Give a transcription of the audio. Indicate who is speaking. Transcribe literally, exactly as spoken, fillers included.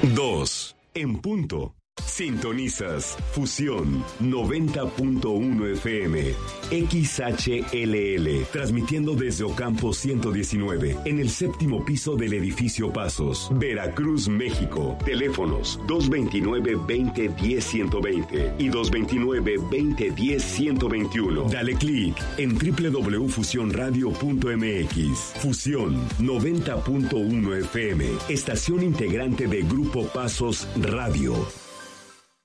Speaker 1: dos en punto. Sintonizas Fusión noventa punto uno F M, X H L L, transmitiendo desde Ocampo ciento diecinueve, en el séptimo piso del edificio Pasos, Veracruz, México. Teléfonos dos veintinueve, veinte, diez, ciento veinte y dos veintinueve, veinte, diez, ciento veintiuno. Dale clic en doble u doble u doble u punto fusión radio punto m x. Fusión noventa punto uno F M, estación integrante de Grupo Pasos Radio.